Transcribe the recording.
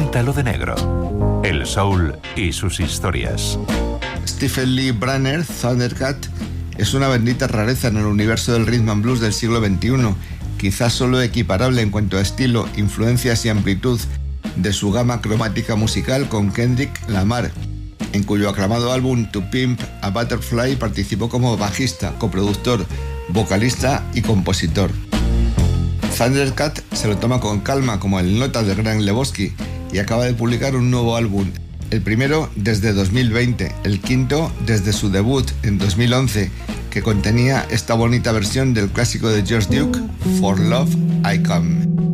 Píntalo de negro. El soul y sus historias. Stephen Lee Branner, Thundercat, es una bendita rareza en el universo del rhythm and blues del siglo XXI, quizás solo equiparable en cuanto a estilo, influencias y amplitud de su gama cromática musical con Kendrick Lamar, en cuyo aclamado álbum To Pimp a Butterfly participó como bajista, coproductor, vocalista y compositor. Thundercat se lo toma con calma como el nota del gran Lebowski y acaba de publicar un nuevo álbum, el primero desde 2020, el quinto desde su debut en 2011, que contenía esta bonita versión del clásico de George Duke, For Love I Come.